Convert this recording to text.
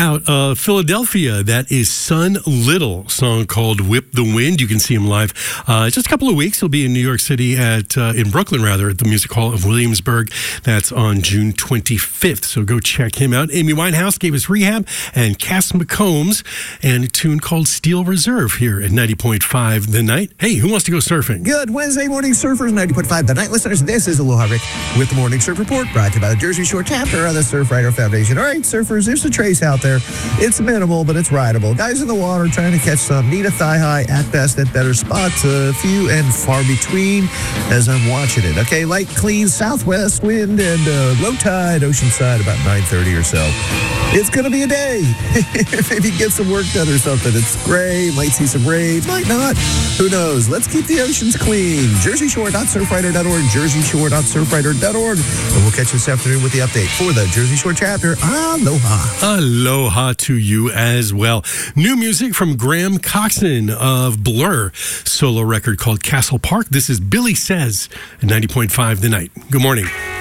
Out of Philadelphia, that is Sun Little, song called Whip the Wind. You can see him live just a couple of weeks. He'll be in New York City in Brooklyn, at the Music Hall of Williamsburg. That's on June 25th, so go check him out. Amy Winehouse gave us Rehab, and Cass McCombs, and a tune called Steel Reserve here at 90.5 The Night. Hey, who wants to go surfing? Good Wednesday morning, surfers, 90.5 The Night listeners. This is Aloha Rick with the Morning Surf Report, brought to you by the Jersey Shore chapter of the Surfrider Foundation. All right, surfers, there's a trace out there. It's minimal, but it's rideable. Guys in the water trying to catch some. Need a thigh high at best, at better spots. A few and far between as I'm watching it. Okay, light, clean southwest wind and low tide, oceanside about 9:30 or so. It's going to be a day. Maybe get some work done or something. It's gray, might see some rain, might not. Who knows? Let's keep the oceans clean. JerseyShore.surfrider.org, JerseyShore.surfrider.org. And we'll catch you this afternoon with the update for the Jersey Shore chapter. Aloha. Aloha to you as well. New music from Graham Coxon of Blur, solo record called Castle Park. This is Billy Says at 90.5 The Night. Good morning.